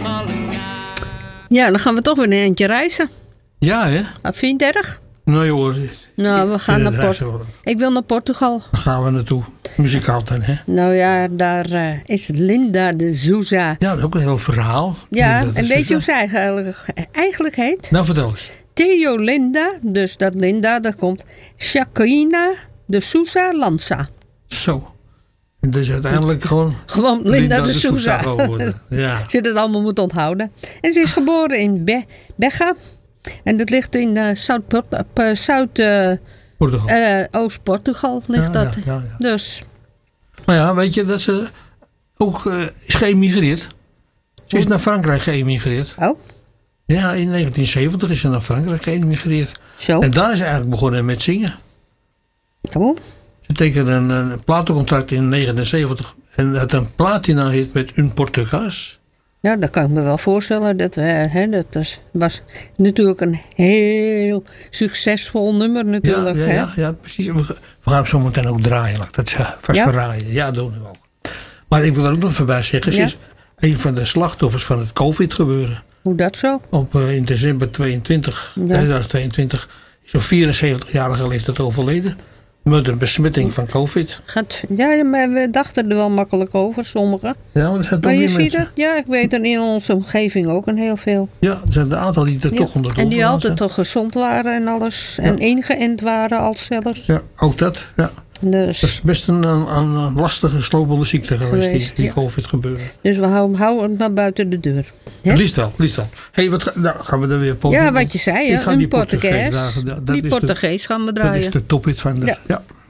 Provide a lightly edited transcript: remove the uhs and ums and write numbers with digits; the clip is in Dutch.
Ja, dan gaan we toch weer een eindje reizen. Ja, hè? Vind je het erg? Nee hoor. Nou, we gaan naar Portugal. Ik wil naar Portugal. Daar gaan we naartoe. Muzikaal dan, hè? Nou ja, daar is Linda de Souza. Ja, dat is ook een heel verhaal. Ja, en weet je hoe zij eigenlijk heet? Nou, vertel eens. Theo Linda, dus dat Linda, daar komt Jacqueline de Souza Lanza. Zo. En dat is uiteindelijk gewoon Linda de Souza. Ja. Ze het allemaal moeten onthouden. En ze is geboren in Beja. En dat ligt in Oost-Portugal ligt dat. Ja. Dus. Maar ja, weet je dat ze ook is geëmigreerd. Ze is naar Frankrijk geëmigreerd. Oh? Ja, in 1970 is ze naar Frankrijk geëmigreerd. Zo. En daar is ze eigenlijk begonnen met zingen. Oh? Ze tekende een platencontract in 1979. En dat een platina hit met Un Portugues. Ja, dat kan ik me wel voorstellen. Dat was natuurlijk een heel succesvol nummer natuurlijk. Ja, precies. We gaan hem zo meteen ook draaien. Dat is vast verraaien. Ja, doen we ook. Maar ik wil er ook nog voorbij zeggen. Ze is een van de slachtoffers van het COVID-gebeuren. Hoe dat zo? In december 2022 is op 74-jarige leeftijd overleden. Met een besmetting van COVID. Ja, maar we dachten er wel makkelijk over, sommigen. Ja, maar er zijn toch maar je mensen. Ziet het, ja, ik weet er in onze omgeving ook een heel veel. Ja, er zijn een aantal die er toch onder de en die altijd toch gezond waren en alles. En ingeënt waren al zelfs. Ja, ook dat, ja. Dus. Dat is best een lastige, slopende ziekte geweest, die COVID gebeuren. Dus we houden het maar buiten de deur. Liefst wel. Hey, nou gaan we er weer Ja, wat je zei, een Portugees. Die Portugees gaan we draaien. Dat is de tophit van de... Ja.